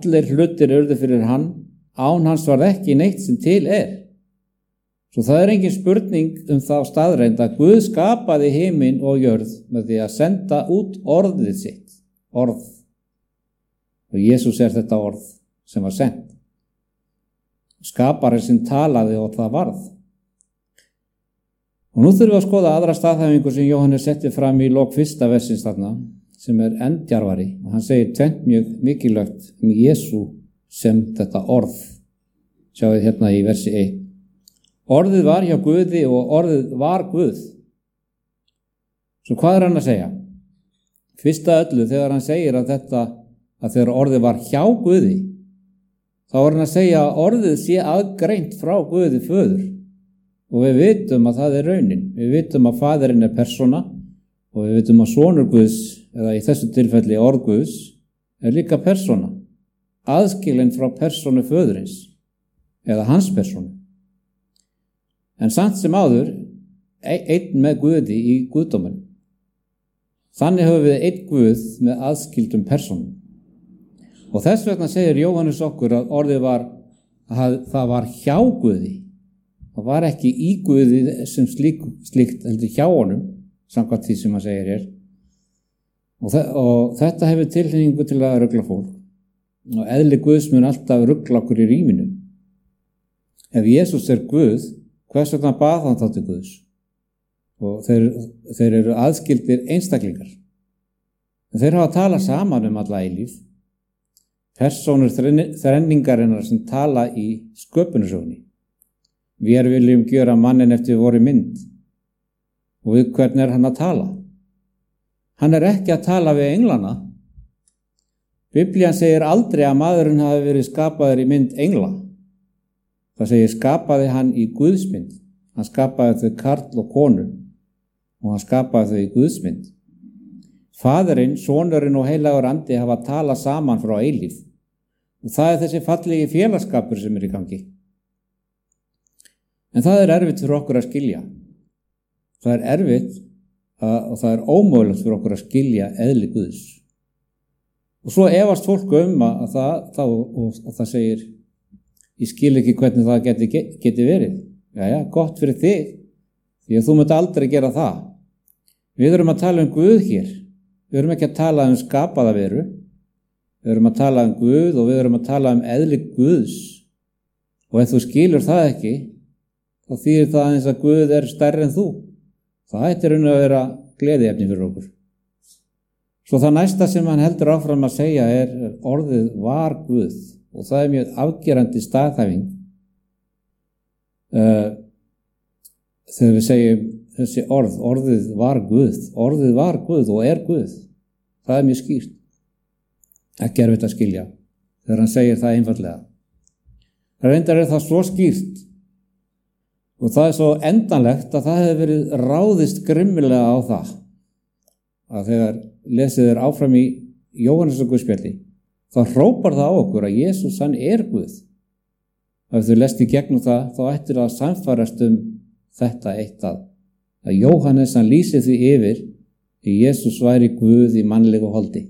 allir hlutir urðu fyrir hann, án hans var ekki neitt sem til Svo það engin spurning þá staðreynd að Guð skapaði himinn og jörð með því að senda út orðið sitt, orð. Og Jesús þetta orð sem var sent. Skapari sem talaði og það varð. Og nú þurfum við að skoða aðra staðhæfingu sem Jóhannes setti fram í lok 1. versins þarna, sem endjarvari. Og hann segir tvennt mjög mikilvægt Jesú sem þetta orð. Sjáðu hérna í versi 1. Orðið var hjá Guði og orðið var Guð. Svo hvað hann að segja? Fyrsta öllu þegar hann segir að þegar orðið var hjá Guði, þá hann að segja að orðið sé aðgreint frá Guði föður. Og við vitum að það raunin. Við vitum að faðirinn persóna og við vitum að sonur Guðs, eða í þessu tilfelli orð Guðs, líka persóna. Aðskilin frá persónu föðurins, eða hans persónu. En samt sem áður, einn með Guði í Guðdóminn. Þannig höfum við einn Guð með aðskildum persónum. Og þess vegna segir Jóhannes okkur að orðið það var hjá Guði. Það var ekki í Guði sem slíkt heldur hjá honum, samkvæmt því sem hann segir hér. Og þetta hefur tilhneigingu til að rugla fólk. Og eðli Guðs mun alltaf rugla okkur í ríminu. Ef Jesús Guð, hvers vegna bað hann þá til Guðs? Og þeir eru aðskildir einstaklingar. En þeir hafa talað saman alla eilífð. Persónur þrenningarinnar sem tala í sköpunarsögunni. Við viljum gjöra manninn eftir voru mynd. Og við hvern hann að tala? Hann ekki að tala við englana. Biblían segir aldrei að maðurinn hafi verið skapaður í mynd engla. Það segir skapaði hann í Guðsmynd. Hann skapaði þau karl og konu og hann skapaði þau í Guðsmynd. Faðirinn, sonurinn og heilagur andi hafa talað saman frá eilífð. Og það þessi fallegi félagskapur sem í gangi. En það erfitt fyrir okkur að skilja. Það erfitt og það ómögulegt fyrir okkur að skilja eðli Guðs. Og svo efast fólk að það segir, ég skil ekki hvernig það geti verið. Jæja, gott fyrir þig, því að þú munt aldrei gera það. Við erum að tala Guð hér. Við erum ekki að tala skapaða veru. Við erum að tala Guð og við erum að tala eðli Guðs. Og ef þú skilur það ekki, þá þýðir það eins að Guð stærri en þú. Það ætti að vera gleðiefni fyrir okkur. Svo það næsta sem hann heldur áfram að segja orðið var Guð. Og það mjög afgerandi staðhæfing. Þegar við segjum þessi orðið var Guð. Orðið var Guð og Guð. Það mjög skýrt. Ekki erfitt að skilja. Þegar hann segir það einfaldlega. Það reyndar það svo skýrt. Og það svo endanlegt að það hefði verið ráðist grimmilega á það. Að þegar lesið áfram í Jóhannesar Guðspjalli, þá hrópar það á okkur að Jesús hann Guð. Ef þau lest í gegnum það, þá ættir það að samfærast þetta eitt að Jóhannes hann lýsir því yfir að Jesús væri Guð í mannlegu holdi.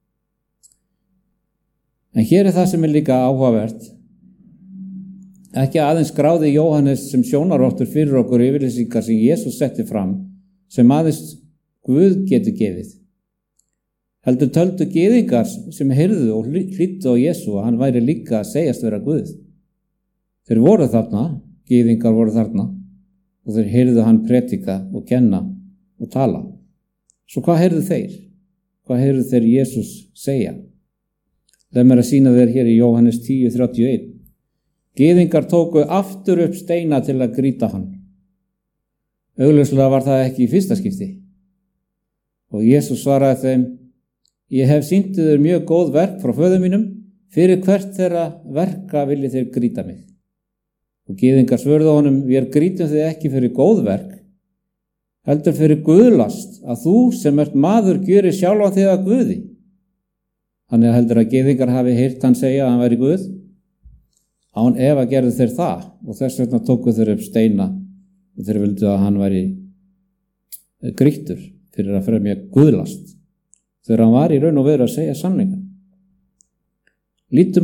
En hér það sem líka áhugavert. Ekki aðeins skráði Jóhannes sem sjónarvottur fyrir okkur yfirlýsingar sem Jesús setti fram, sem aðeins Guð getur gefið. Heldur töldu gyðingar sem heyrðu og hlýddu á Jesú að hann væri líka að segjast vera Guð. Þeir voru þarna, gyðingar voru þarna, og þeir heyrðu hann predika og kenna og tala. Svo hvað heyrðu þeir? Hvað heyrðu þeir Jesús segja? Leið mér að sýna þeir hér í Jóhannes 10:31. Gyðingar tóku aftur upp steina til að grýta hann. Augljóslega var það ekki í fyrsta skipti. Og Jesús svaraði þeim, ég hef sýnt þér mjög góð verk frá föður mínum, fyrir hvert þeirra verka viljið þeir grýta mig. Og gyðingar svörðu honum, við grýtum þig ekki fyrir góð verk, heldur fyrir guðlast, að þú sem maður gjörir sjálfa þig að Guði. Þannig heldur að gyðingar hafi heyrt hann segja að hann væri Guð. Án efa gerðu þeir það, og þess vegna tóku þeir upp steina, og þeir vildu að hann væri grýttur fyrir að fremja guðlast, þegar hann var í raun og veru að segja sannleikann. Lítum